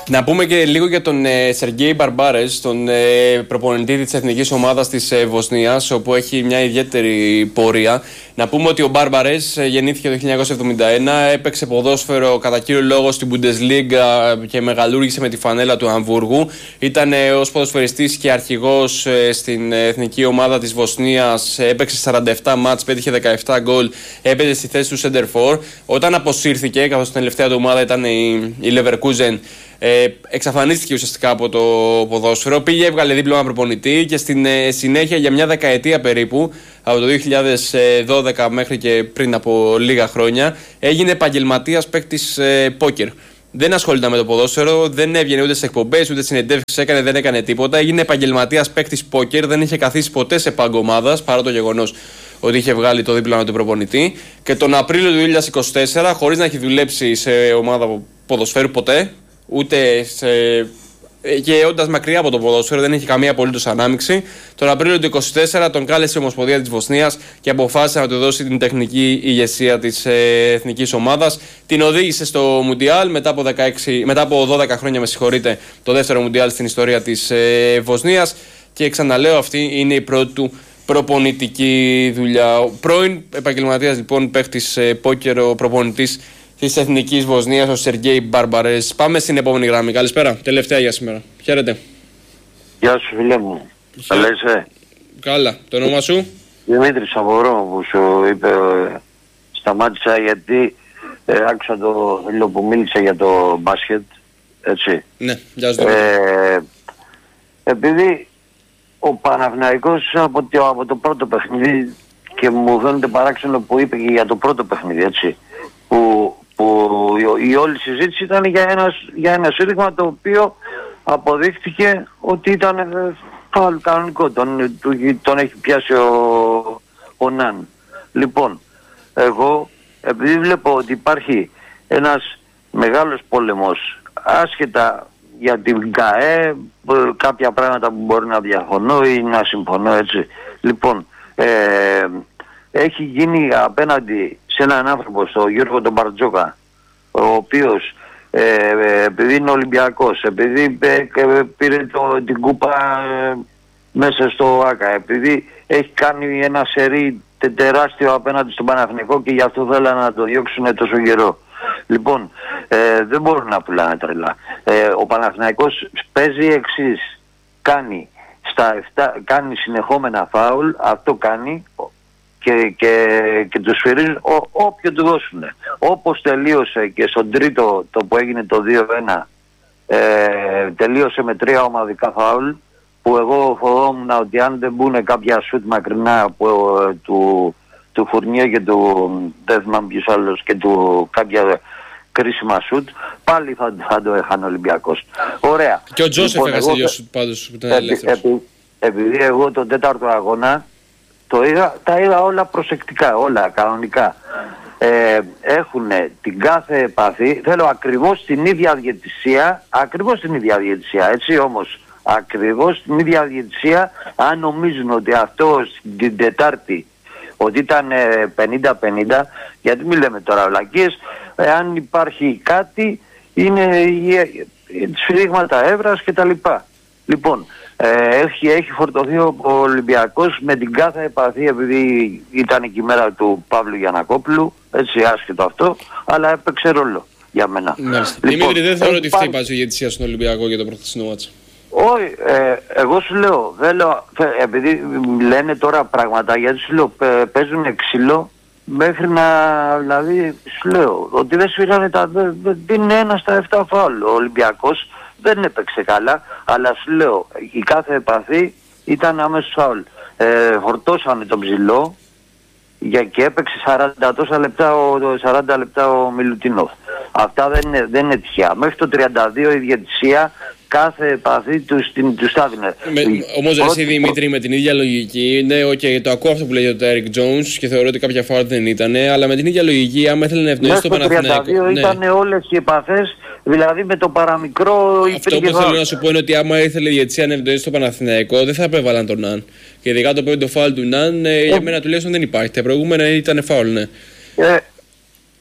Να πούμε και λίγο για τον Σεργέι Μπαρμπάρες, τον προπονητή της εθνικής ομάδας της Βοσνίας, όπου έχει μια ιδιαίτερη πορεία. Να πούμε ότι ο Μπάρμπαρες γεννήθηκε το 1971, έπαιξε ποδόσφαιρο κατά κύριο λόγο στην Bundesliga και μεγαλούργησε με τη φανέλα του Αμβούργου. Ήταν ως ποδοσφαιριστής και αρχηγός στην εθνική ομάδα της Βοσνίας, έπαιξε 47 μάτς, πέτυχε 17 γκολ, έπαιζε στη θέση του center for. Όταν αποσύρθηκε, καθώς την τελευταία του ομάδα ήταν η Leverkusen, εξαφανίστηκε ουσιαστικά από το ποδόσφαιρο, πήγε, έβγαλε δίπλωμα προπονητή και στην συνέχεια για μια δεκαετία περίπου, από το 2012 μέχρι και πριν από λίγα χρόνια, έγινε επαγγελματίας παίκτης πόκερ. Δεν ασχολείται με το ποδόσφαιρο, δεν έβγαινε ούτε σε εκπομπές, ούτε συνεντεύξεις δεν έκανε τίποτα. Έγινε επαγγελματίας παίκτης πόκερ, δεν είχε καθίσει ποτέ σε πάγκο ομάδας, παρά το γεγονός ότι είχε βγάλει το δίπλωμα του προπονητή. Και τον Απρίλιο του 2024, χωρίς να έχει δουλέψει σε ομάδα ποδοσφαίρου ποτέ, ούτε και όντας μακριά από το ποδόσφαιρο, δεν έχει καμία απολύτως ανάμειξη. Τον Απρίλιο του 2024 τον κάλεσε η Ομοσπονδία της Βοσνίας και αποφάσισε να του δώσει την τεχνική ηγεσία της εθνικής ομάδας. Την οδήγησε στο Μουντιάλ μετά από 12 χρόνια, το δεύτερο Μουντιάλ στην ιστορία της Βοσνίας. Και ξαναλέω, αυτή είναι η πρώτη του προπονητική δουλειά. Ο πρώην επαγγελματίας λοιπόν παίχτης πόκερ, ο προπονητής της Εθνικής Βοσνίας, ο Σεργέι Μπάρμπαρες. Πάμε στην επόμενη γραμμή. Καλησπέρα. Τελευταία για σήμερα. Χαίρετε. Γεια σου, φίλε μου. Καλά είσαι? Καλά. Το όνομά σου? Δημήτρης Σαββορό, που σου είπε. Σταμάτησα γιατί άκουσα το φίλο που μίλησε για το μπάσκετ. Έτσι. Ναι, γεια σου. Επειδή ο Παναθηναϊκός από το πρώτο παιχνίδι, και μου φαίνεται παράξενο που είπε και για το πρώτο παιχνίδι, έτσι, που η όλη συζήτηση ήταν για ένα σύρριγμα το οποίο αποδείχθηκε ότι ήταν κανονικό. Τον έχει πιάσει ο Ναν. Λοιπόν, εγώ επειδή βλέπω ότι υπάρχει ένας μεγάλος πόλεμος, άσχετα για την ΚΑΕ, κάποια πράγματα που μπορεί να διαφωνώ ή να συμφωνώ, έτσι. Λοιπόν, έχει γίνει απέναντι σε έναν άνθρωπο, στον Γιώργο τον Μπαρτζόκα, ο οποίος επειδή είναι Ολυμπιακός, επειδή πήρε την κούπα μέσα στο ΆΚΑ, επειδή έχει κάνει ένα σερί τεράστιο απέναντι στον Παναθηναϊκό και γι' αυτό θέλανε να το διώξουν τόσο καιρό. Λοιπόν, δεν μπορούν να πουλάνε τρελά. Ο Παναθηναϊκός παίζει εξής. Κάνει συνεχόμενα φάουλ, αυτό κάνει, και του σφυρίζουν όποιο του δώσουν. Όπως τελείωσε και στον τρίτο, το που έγινε το 2-1, τελείωσε με 3 ομαδικά φάουλ, που εγώ φοβόμουν ότι αν δεν μπουν κάποια σουτ μακρινά από του Φουρνιέ και του, δεν θυμάμαι ποιος άλλος, και του κάποια κρίσιμα σουτ, πάλι θα το έχανε ο Ολυμπιακός. Ωραία. Και ο Τζόσεφ έχασε 2 σουτ πάντως που ήταν ελεύθερος. Επειδή εγώ τον τέταρτο αγώνα τα είδα όλα προσεκτικά, όλα κανονικά. Έχουν την κάθε επαφή, θέλω ακριβώς την ίδια διαιτησία, έτσι, όμως ακριβώς την ίδια διαιτησία. Αν νομίζουν ότι αυτό την Τετάρτη ότι ήταν 50-50, γιατί μην λέμε τώρα βλακίες, αν υπάρχει κάτι είναι σφυρίγματα έβρας και τα λοιπά. Λοιπόν, έχει φορτωθεί ο Ολυμπιακός με την κάθε επαφή, επειδή ήταν και η μέρα του Παύλου Γιαννακόπουλου, έτσι, άσχετο αυτό, αλλά έπαιξε ρόλο για μένα. Λοιπόν, Δημήτρη, δεν θεωρώ ότι φταίει η διαιτησία στον Ολυμπιακό για το προχθεσινό μάτσο. Όχι, εγώ σου λέω, επειδή λένε τώρα πράγματα, γιατί σου λέω παίζουν ξύλο μέχρι να, δηλαδή σου λέω ότι δεν σφυράνε δεν είναι 1 στα 7 φάουλ. Ο Ολυμπιακός δεν έπαιξε καλά, αλλά σου λέω η κάθε επαφή ήταν αμέσως φάουλ. Φορτώσανε τον ψηλό και έπαιξε 40 λεπτά ο Μιλουτίνοφ. Αυτά δεν είναι τυχαία. Μέχρι το 32 η διαιτησία κάθε επαφή του στάδινε. Όμως εσύ Δημήτρη, με την ίδια λογική, ναι, το ακούω αυτό που λέει ο Τέρικ Τζόουνς και θεωρώ ότι κάποια φορά δεν ήταν, αλλά με την ίδια λογική, άμα ήθελε να ευνοήσει το Παναθηναϊκό. Μέχρι το 32 ήταν όλες οι επαφές, δηλαδή με το παραμικρό. Αυτό που θέλω να σου πω είναι ότι άμα ήθελε η διαιτησία να ευνοήσει το Παναθηναϊκό, δεν θα επέβαλαν τον Ναν. Και ειδικά το πέμπτο φάουλ του Ναν, για μένα τουλάχιστον δεν υπάρχει. Τα προηγούμενα ήταν φάουλ, ναι.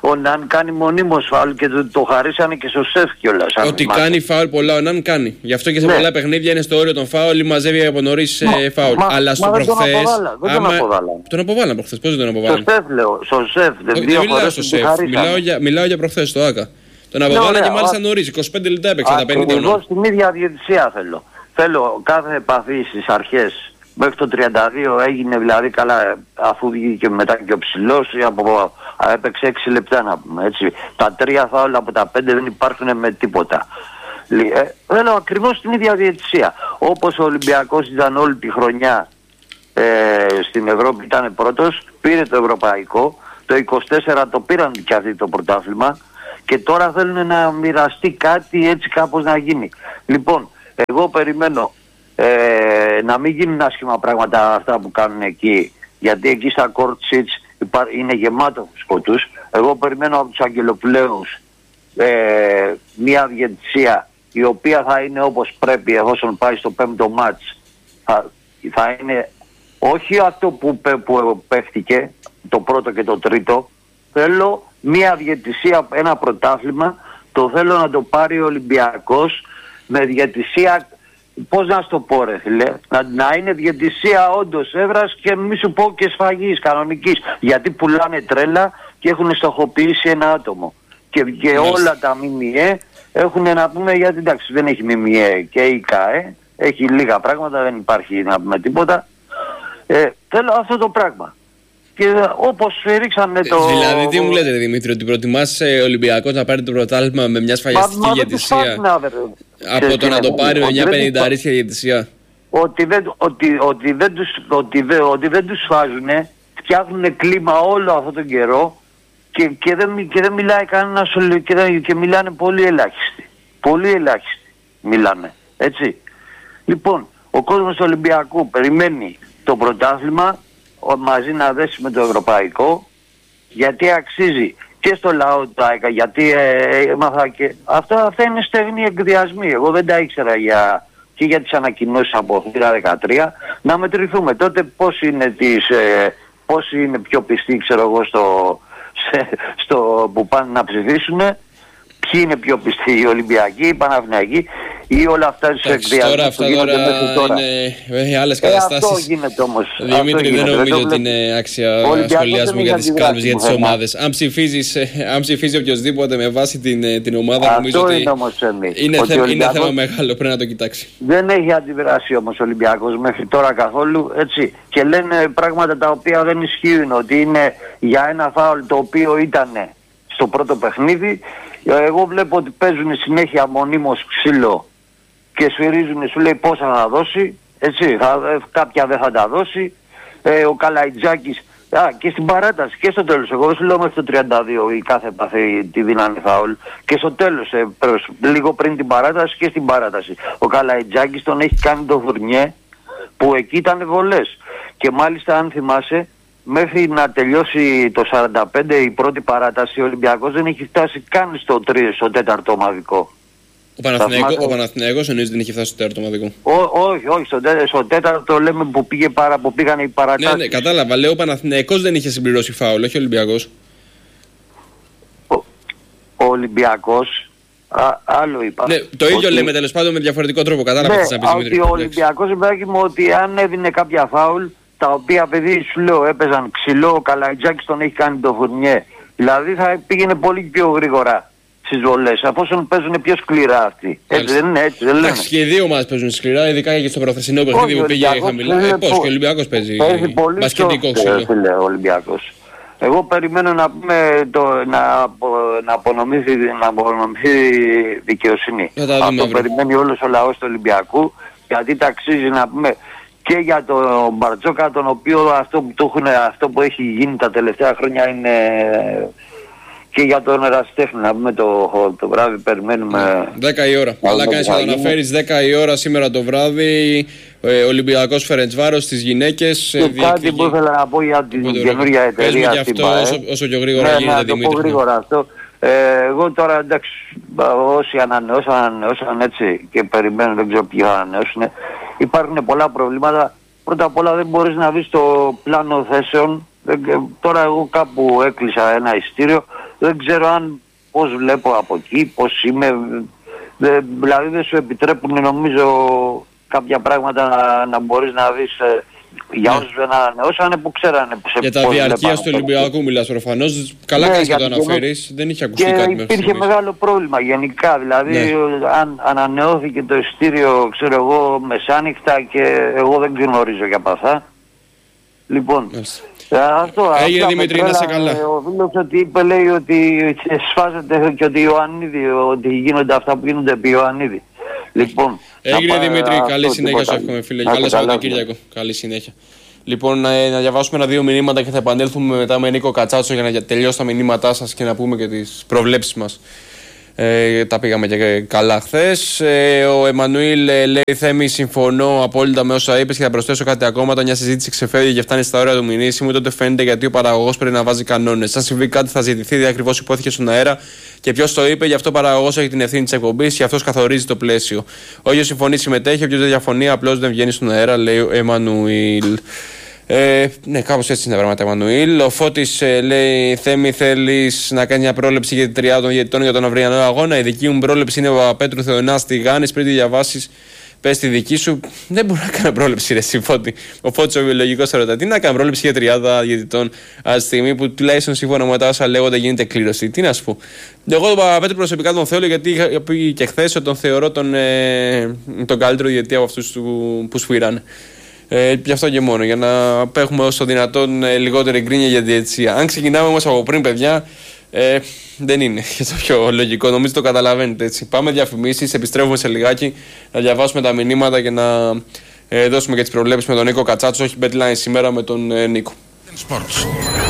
Ο Ναν κάνει μονίμως φάουλ και το χαρίσανε και στο σεφ κιόλας. Ότι κάνει φάουλ πολλά ο Ναν κάνει. Γι' αυτό και σε πολλά παιχνίδια είναι στο όριο των φάουλ ή μαζεύει από νωρίς φάουλ. Αλλά στο προχθές. Δεν τον αποβάλαν. Τον αποβάλαν προχθές. Πώς δεν τον αποβάλαν? Στο σεφ λέω. Στο σεφ. Δεν μιλάω στο σεφ. Μιλάω για προχθές στο ΆΚΑ. Τον αποβάλαν και μάλιστα νωρίς. 25 λεπτά έπαιξε τα 50. Εγώ στην ίδια διαιτησία θέλω. Θέλω κάθε επαφή στις αρχές. Μέχρι το 32 έγινε δηλαδή καλά, αφού βγήκε μετά και ο ψηλός, έπαιξε 6 λεπτά να πούμε, έτσι. Τα 3 φάουλ από τα 5 δεν υπάρχουν με τίποτα. Θέλω ακριβώς την ίδια διαιτησία. Όπως ο Ολυμπιακός ήταν όλη τη χρονιά στην Ευρώπη, ήταν πρώτος, πήρε το ευρωπαϊκό, το 24 το πήραν και αυτοί το πρωτάθλημα και τώρα θέλουν να μοιραστεί κάτι έτσι κάπως να γίνει. Λοιπόν, εγώ περιμένω να μην γίνουν άσχημα πράγματα αυτά που κάνουν εκεί, γιατί εκεί στα court seats είναι γεμάτο σκοτούς. Εγώ περιμένω από τους αγγελοπλέους μια διαιτησία η οποία θα είναι όπως πρέπει εφόσον πάει στο 5ο μάτς. Θα είναι όχι αυτό που παίχτηκε το πρώτο και το τρίτο. Θέλω μια διαιτησία, ένα πρωτάθλημα το θέλω να το πάρει ο Ολυμπιακός με διαιτησία. Πώς να στο πω ρε φίλε, να είναι διαιτησία όντως έδρας και μη σου πω και σφαγής κανονικής, γιατί πουλάνε τρέλα και έχουν στοχοποιήσει ένα άτομο και όλα τα ΜΜΕ έχουν να πούμε, γιατί εντάξει δεν έχει ΜΜΕ και η ΚΑΕ, έχει λίγα πράγματα, δεν υπάρχει να πούμε τίποτα. Θέλω αυτό το πράγμα. Και όπως ρίξανε το... Δηλαδή τι μου λέτε Δημήτρη, ότι προτιμάς Ολυμπιακός να πάρει το πρωτάθλημα με μια σφαγιαστική διαιτησία από το να το πάρει με μια 50 διαιτησία? Ότι δεν τους φάζουνε, φτιάχνουν κλίμα όλο αυτόν τον καιρό και δεν μιλάει κανένας και μιλάνε πολύ ελάχιστοι. Πολύ ελάχιστοι μιλάνε, έτσι. Λοιπόν, ο κόσμος του Ολυμπιακού περιμένει το πρωτάθλημα μαζί να δέσει με το ευρωπαϊκό, γιατί αξίζει και στο λαό του ΆΕΚΑ, γιατί έμαθα και αυτά είναι στεγνοί εκδιασμοί. Εγώ δεν τα ήξερα και για τις ανακοινώσεις από θύρα 13. Να μετρηθούμε τότε πώς είναι πιο πιστοί, ξέρω εγώ, στο που πάνε να ψηφίσουν. Ποιοι είναι πιο πιστοί, οι Ολυμπιακοί, οι Παναθηναϊκοί ή όλα αυτά τις εκδιασμούς που γίνονται μέχρι τώρα. Είναι άλλες καταστάσεις. Αυτό γίνεται όμως. Δημήτρη, δεν νομίζω ότι είναι άξια σχολιασμού για τις κάλπες, για τις ομάδες. Αν ψηφίζει οποιοδήποτε με βάση την ομάδα, νομίζω ότι είναι θέμα μεγάλο, πρέπει να το κοιτάξει. Δεν έχει αντιδράσει όμως ο Ολυμπιακός μέχρι τώρα καθόλου, έτσι. Και λένε πράγματα τα οποία δεν ισχύουν, ότι είναι για ένα φάουλ το οποίο ήταν στο πρώτο παιχνίδι. Εγώ βλέπω ότι παίζουν συνέχεια μονίμως ξύλο και σφυρίζουν, σου λέει πόσα θα δώσει, έτσι, κάποια δεν θα τα δώσει. Ο Καλαϊτζάκης και στην παράταση και στο τέλος, εγώ σου λέω μέχρι το 32 η κάθε επαφή τη δίνανε φάουλ και στο τέλος, λίγο πριν την παράταση και στην παράταση. Ο Καλαϊτζάκης τον έχει κάνει το Φουρνιέ που εκεί ήταν βολές και μάλιστα αν θυμάσαι, μέχρι να τελειώσει το 45 η πρώτη παράταση, ο Ολυμπιακός δεν έχει φτάσει καν στο τέταρτο ομαδικό. Ο Παναθηναϊκός εννοείς δεν είχε φτάσει στο τέταρτο ομαδικό? Όχι, στο τέταρτο λέμε που πήγαν οι παρατάσεις. Ναι, κατάλαβα. Λέω ο Παναθηναϊκός δεν είχε συμπληρώσει φάουλ, όχι ο Ολυμπιακός. Ο Ολυμπιακός, άλλο είπα. Ναι, το ίδιο λέμε τέλος πάντων με διαφορετικό τρόπο. Κατάλαβα τι να πεις, Δημήτρη. Ο Ολυμπιακός υπάρχει μου ότι αν έδινε κάποια φάουλ, τα οποία παιδί σου λέω έπαιζαν ξυλό, ο Καλαϊτζάκης τον έχει κάνει το Φουρνιέ. Δηλαδή θα πήγαινε πολύ πιο γρήγορα στις βολές, αφόσον παίζουν πιο σκληρά αυτοί. Έτσι δεν είναι, έτσι δεν λένε. Εντάξει, και οι δύο ομάδες παίζουν σκληρά, ειδικά και στο προθεσινό παιχνίδι που πήγε χαμηλά. Πώς και ο Ολυμπιακός παίζει μπασκετικό ξύλο. Ο Ολυμπιακός. Εγώ περιμένω να πούμε να απονομηθεί δικαιοσύνη. Αυτό περιμένει όλος ο λαός του Ολυμπιακού, γιατί ταξίζει να πούμε και για τον Μπαρτζόκα, τον οποίο αυτό που έχει γίνει τα τελευταία χρόνια είναι και για τον ερασιτέχνη, να πούμε το βράδυ περιμένουμε 10 η ώρα. Αλλά κάνεις να το αναφέρεις 10 η ώρα σήμερα το βράδυ, Ολυμπιακός Φερεντσβάρος στις γυναίκες. Και κάτι που ήθελα να πω για την καινούργια εταιρεία. Πες μου και αυτό όσο πιο γρήγορα γίνεται, Δημήτρη. Να το πω γρήγορα αυτό. Εγώ τώρα εντάξει, όσοι ανανεώσαν έτσι και περιμένουν, δεν ξέρω ποιοι θα ανανεώσουν, υπάρχουν πολλά προβλήματα. Πρώτα απ' όλα δεν μπορείς να βρεις το πλάνο θέσεων. Τώρα εγώ κάπου έκλεισα ένα ειστήριο, δεν ξέρω αν πώς βλέπω από εκεί, πώς είμαι. Δηλαδή δεν σου επιτρέπουν νομίζω κάποια πράγματα να μπορείς να δεις για όσους δεν ανανεώσανε που ξέρανε. Για τα διαρκείας του Ολυμπιακού μιλάς προφανώς. Καλά κάνεις και το αναφέρεις. Δεν είχε ακουστεί κάτι μέχρι υπήρχε μεγάλο πρόβλημα γενικά. Δηλαδή αν ανανεώθηκε το εισιτήριο, ξέρω εγώ, μεσάνυχτα και εγώ δεν γνωρίζω για παθά. Λοιπόν, έγινε Δημήτρη, να σε καλά. Ο φίλος ότι είπε, λέει ότι σφάζεται και ότι Ιωαννίδη, ότι γίνονται αυτά που γίνονται επί Ιωαννίδη. Λοιπόν, έγινε Δημήτρη, καλή συνέχεια σου εύχομαι φίλε. Καλό Σαββατοκύριακο. Καλή συνέχεια. Λοιπόν, να διαβάσουμε 1-2 μηνύματα και θα επανέλθουμε μετά με Νίκο Κατσάτσο για να τελειώσει τα μηνύματά σας και να πούμε και τις προβλέψεις μας. Τα πήγαμε και καλά χθες. Ο Εμμανουήλ λέει: Θέμη, συμφωνώ απόλυτα με όσα είπες και θα προσθέσω κάτι ακόμα. Όταν μια συζήτηση ξεφεύγει και φτάνει στα όρια του μηνύσιμου, τότε φαίνεται γιατί ο παραγωγός πρέπει να βάζει κανόνες. Αν συμβεί κάτι, θα ζητηθεί, ακριβώς υπόθηκε στον αέρα και ποιος το είπε. Γι' αυτό ο παραγωγός έχει την ευθύνη της εκπομπής και αυτός καθορίζει το πλαίσιο. Όποιος συμφωνεί συμμετέχει, όποιος δεν διαφωνεί, απλώς δεν βγαίνει στον αέρα, λέει ο Εμμανουήλ. Ναι, κάπως έτσι είναι τα πράγματα, Εμμανουήλ. Ο Φώτης λέει: Θέμη, θέλεις να κάνει μια πρόληψη για την τριάδα των διαιτητών για τον αυριανό αγώνα? Η δική μου πρόληψη είναι ο Παπαπέτρου Θεωνάς στη Γάνης. Πριν τη διαβάσεις, πες τη δική σου. Δεν μπορώ να κάνω πρόληψη, ρε Φώτη. Ο Φώτης, ο βιολογικός, ρωτά: τι να κάνω πρόληψη για τριάδα διαιτητών, από τη στιγμή που τουλάχιστον σύμφωνα με τα όσα λέγονται γίνεται κλήρωση? Τι να σου πω. Εγώ τον Παπαπέτρου προσωπικά τον θέλω, γιατί είχα πει και χθες ότι τον θεωρώ τον καλύτερο διαιτητή από αυτούς που σφυράνε. Γι' αυτό και μόνο, για να έχουμε όσο δυνατόν λιγότερη γκρίνια για τη διαιτησία. Αν ξεκινάμε όμως από πριν, παιδιά, δεν είναι και το πιο λογικό. Νομίζω το καταλαβαίνετε έτσι. Πάμε διαφημίσεις, επιστρέφουμε σε λιγάκι να διαβάσουμε τα μηνύματα και να δώσουμε και τις προβλέψεις με τον Νίκο Κατσάτσο. Όχι Betline σήμερα με τον Νίκο.